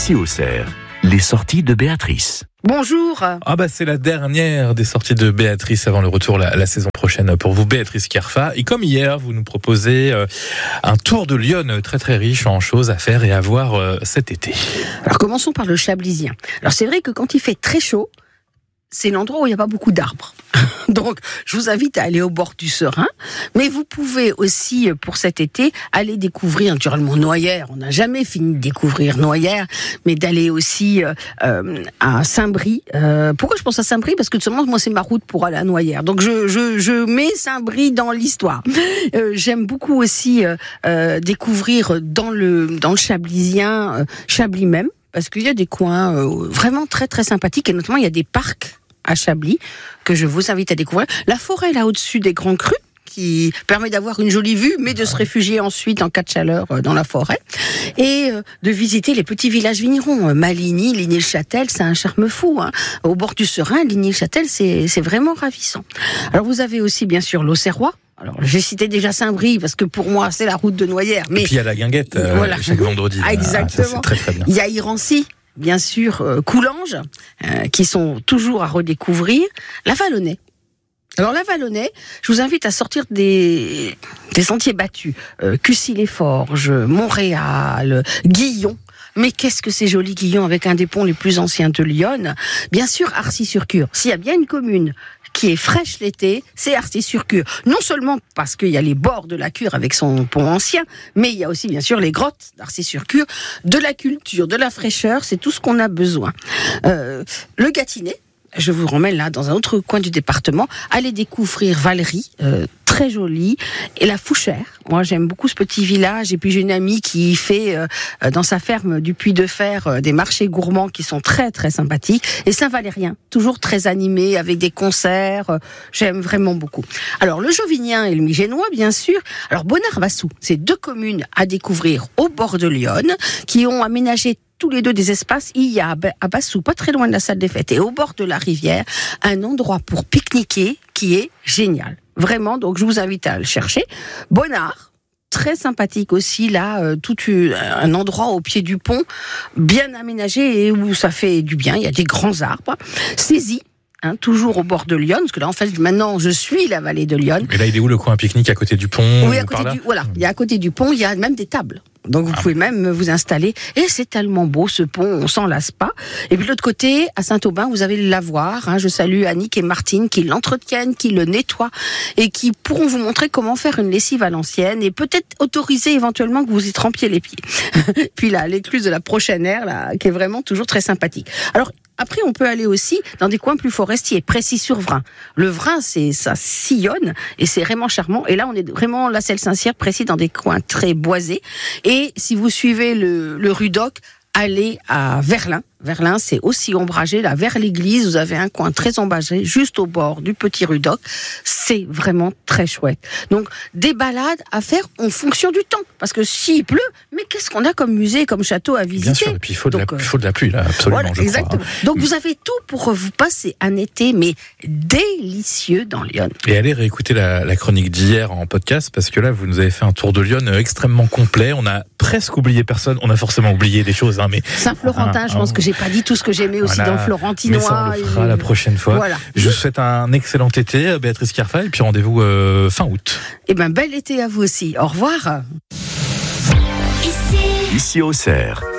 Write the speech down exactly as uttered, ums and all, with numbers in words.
Ici Auxerre, les sorties de Béatrice. Bonjour. Ah bah c'est la dernière des sorties de Béatrice avant le retour la, la saison prochaine pour vous, Béatrice Kierfa. Et comme hier, vous nous proposez euh, un tour de Lyon très très riche en choses à faire et à voir euh, cet été. Alors commençons par le Chablisien. Alors c'est vrai que quand il fait très chaud, c'est l'endroit où il n'y a pas beaucoup d'arbres. Donc, je vous invite à aller au bord du Serein. Mais vous pouvez aussi, pour cet été, aller découvrir, naturellement, Noyères. On n'a jamais fini de découvrir Noyères, mais d'aller aussi euh, à Saint-Brie. Euh, pourquoi je pense à Saint-Brie ? Parce que tout simplement, moi, c'est ma route pour aller à Noyères. Donc, je, je, je mets Saint-Brie dans l'histoire. Euh, j'aime beaucoup aussi euh, découvrir dans le, dans le Chablisien, euh, Chablis même, parce qu'il y a des coins euh, vraiment très, très sympathiques, et notamment, il y a des parcs à Chablis, que je vous invite à découvrir. La forêt là au-dessus des Grands Crus, qui permet d'avoir une jolie vue, mais de se réfugier ensuite en cas de chaleur dans la forêt, et de visiter les petits villages vignerons. Maligny, Ligny-le-Châtel, c'est un charme fou. Hein. Au bord du Serein, Ligny-le-Châtel, c'est, c'est vraiment ravissant. Alors vous avez aussi bien sûr l'Auxerrois. Alors, j'ai cité déjà Saint-Brie, parce que pour moi, c'est la route de Noyères. Mais et puis il y a la guinguette, euh, voilà. chaque vendredi. Ah, exactement. Ça, c'est très très bien. Il y a Irancy, bien sûr, euh, Coulanges, euh, qui sont toujours à redécouvrir. La Vallonnais. Alors la Vallonnais, je vous invite à sortir des, des sentiers battus. Euh, Cussy-les-Forges, Montréal, Guillon. Mais qu'est-ce que c'est joli, Guillon, avec un des ponts les plus anciens de Lyon. Bien sûr, Arcis-sur-Cure. S'il y a bien une commune qui est fraîche l'été, c'est Arcis-sur-Cure. Non seulement parce qu'il y a les bords de la Cure avec son pont ancien, mais il y a aussi bien sûr les grottes d'Arcis-sur-Cure, de la culture, de la fraîcheur, c'est tout ce qu'on a besoin. Euh, le Gâtinais, je vous remets là dans un autre coin du département, allez découvrir Valery, euh, très jolie, et la Fouchère. Moi, j'aime beaucoup ce petit village, et puis j'ai une amie qui fait euh, dans sa ferme du Puy de Fer euh, des marchés gourmands qui sont très très sympathiques, et Saint-Valérien, toujours très animé avec des concerts, euh, j'aime vraiment beaucoup. Alors le Jovinien et le Migénois, bien sûr. Alors Bonnard-Vassou, c'est deux communes à découvrir au bord de Lyon, qui ont aménagé tous les deux des espaces. Il y a à Bassou, pas très loin de la salle des fêtes, et au bord de la rivière, un endroit pour pique-niquer qui est génial. Vraiment, donc je vous invite à le chercher. Bonnard, très sympathique aussi, là, euh, tout un endroit au pied du pont, bien aménagé et où ça fait du bien. Il y a des grands arbres. Saisie, hein, toujours au bord de Lyon, parce que là, en fait, maintenant, je suis la vallée de Lyon. Mais là, il est où le coin pique-nique à côté du pont? Oui, à côté du, voilà, il y a à côté du pont, il y a même des tables. Donc vous ah. pouvez même vous installer. Et c'est tellement beau ce pont, on s'en lasse pas. Et puis de l'autre côté, à Saint-Aubin, vous avez le lavoir. Hein, je salue Annick et Martine qui l'entretiennent, qui le nettoient et qui pourront vous montrer comment faire une lessive à l'ancienne et peut-être autoriser éventuellement que vous y trempiez les pieds. Puis là, l'écluse de la prochaine ère, là, qui est vraiment toujours très sympathique. Alors, après, on peut aller aussi dans des coins plus forestiers, Précy-sur-Vrain. Le Vrain, c'est, ça sillonne et c'est vraiment charmant. Et là, on est vraiment, la Selle-Saint-Cyr, Précy, dans des coins très boisés. Et si vous suivez le, le rue d'Oc, allez à Verlin. Verlin, c'est aussi ombragé, là, vers l'église, vous avez un coin très ombragé, juste au bord du petit rue d'Oc. C'est vraiment très chouette. Donc, des balades à faire en fonction du temps. Parce que s'il pleut, mais qu'est-ce qu'on a comme musée, comme château à visiter ? Bien sûr, et puis il faut, Donc, de, la, il faut de la pluie, là, absolument, voilà, je exactement. crois. Donc, vous avez tout pour vous passer un été, mais délicieux dans Lyon. Et allez réécouter la, la chronique d'hier en podcast, parce que là, vous nous avez fait un tour de Lyon extrêmement complet. On a presque oublié personne. On a forcément oublié des choses, hein, mais... Saint-Florentin, un, je pense un... que j'ai pas dit tout ce que j'aimais aussi voilà, dans le Florentinois. Mais ça, on le fera et... la prochaine fois. Voilà. Je vous souhaite un excellent été, Béatrice Kierfa, et puis rendez-vous euh, fin août. Eh ben, bel été à vous aussi. Au revoir. Ici Auxerre.